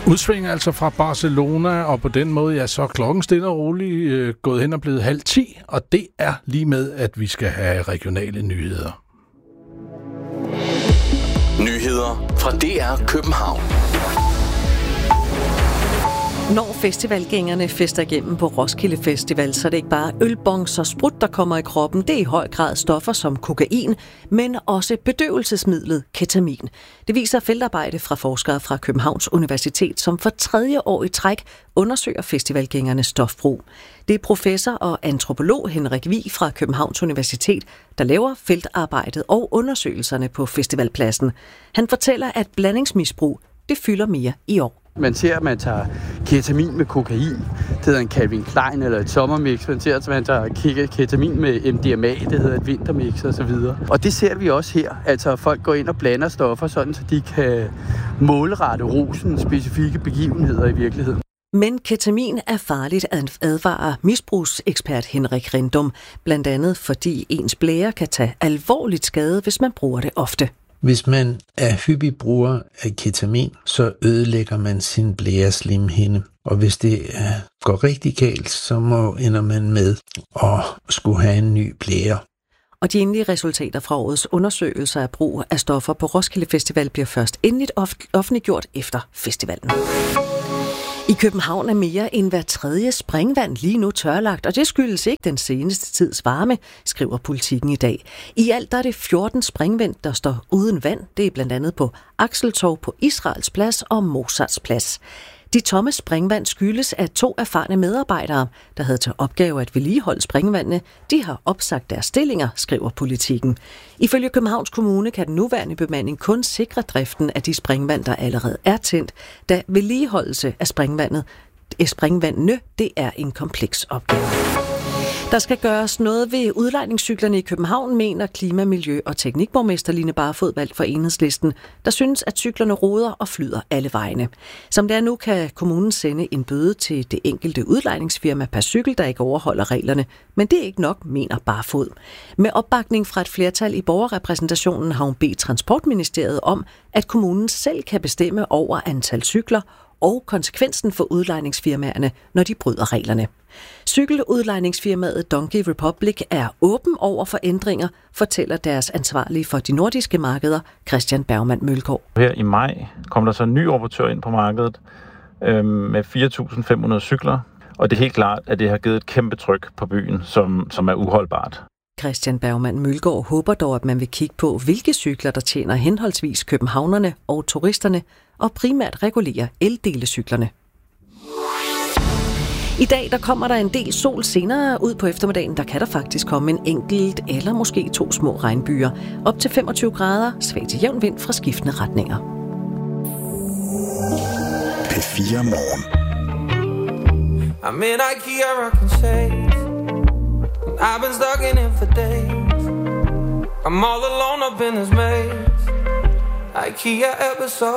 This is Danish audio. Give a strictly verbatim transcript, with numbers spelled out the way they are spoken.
Udsving altså fra Barcelona, og på den måde, ja, så er klokken stille og roligt øh, gået hen og blevet halv ti, og det er lige med, at vi skal have regionale nyheder. Nyheder fra D R København. Når festivalgængerne fester igennem på Roskilde Festival, så er det ikke bare ølbongs og sprut, der kommer i kroppen. Det er i høj grad stoffer som kokain, men også bedøvelsesmidlet ketamin. Det viser feltarbejde fra forskere fra Københavns Universitet, som for tredje år i træk undersøger festivalgængernes stofbrug. Det er professor og antropolog Henrik Vig fra Københavns Universitet, der laver feltarbejdet og undersøgelserne på festivalpladsen. Han fortæller, at blandingsmisbrug det fylder mere i år. Man ser, at man tager ketamin med kokain. Det hedder en Calvin Klein eller et sommermix. Man ser, at man tager ketamin med M D M A. Det hedder et vintermix og så videre. Og det ser vi også her. Altså, folk går ind og blander stoffer, sådan så de kan målrette rosen specifikke begivenheder i virkeligheden. Men ketamin er farligt, advarer misbrugsekspert Henrik Rindum. Blandt andet fordi ens blære kan tage alvorligt skade, hvis man bruger det ofte. Hvis man er hyppig bruger af ketamin, så ødelægger man sin blæreslimhinde. Og hvis det går rigtig galt, så må ender man med at skulle have en ny blære. Og de endelige resultater fra årets undersøgelser af brug af stoffer på Roskilde Festival bliver først endeligt offentliggjort efter festivalen. I København er mere end hver tredje springvand lige nu tørlagt, og det skyldes ikke den seneste tids varme, skriver Politikken i dag. I alt er det fjorten springvand, der står uden vand. Det er blandt andet på Axeltorv, på Israels Plads og Mozarts Plads. De tomme springvand skyldes af to erfarne medarbejdere, der havde til opgave at vedligeholde springvandene. De har opsagt deres stillinger, skriver Politikken. Ifølge Københavns Kommune kan den nuværende bemanding kun sikre driften af de springvand, der allerede er tændt, da vedligeholdelse af springvandet, springvandene det er en kompleks opgave. Der skal gøres noget ved udlejningscyklerne i København, mener klima-, miljø- og teknikborgmester Line Barfod, valgt for Enhedslisten, der synes, at cyklerne roder og flyder alle vejene. Som det er nu, kan kommunen sende en bøde til det enkelte udlejningsfirma per cykel, der ikke overholder reglerne. Men det er ikke nok, mener Barfod. Med opbakning fra et flertal i borgerrepræsentationen har hun bedt Transportministeriet om, at kommunen selv kan bestemme over antal cykler og konsekvensen for udlejningsfirmaerne, når de bryder reglerne. Cykeludlejningsfirmaet Donkey Republic er åben over for ændringer, fortæller deres ansvarlige for de nordiske markeder, Christian Bergmann Mølgaard. Her i maj kom der så en ny operatør ind på markedet øh, med fire tusind fem hundrede cykler, og det er helt klart, at det har givet et kæmpe tryk på byen, som, som er uholdbart. Christian Bergmann Mølgaard håber dog, at man vil kigge på, hvilke cykler, der tjener henholdsvis københavnerne og turisterne, og primært regulere eldelecyklerne. I dag der kommer der en del sol senere ud på eftermiddagen. Der kan der faktisk komme en enkelt eller måske to små regnbyger. Op til femogtyve grader, svag til jævn vind fra skiftende retninger. P fire Morgen. I'm in IKEA rocking shades. I've been stuck in it for days. I'm all alone up in this maze. IKEA episode.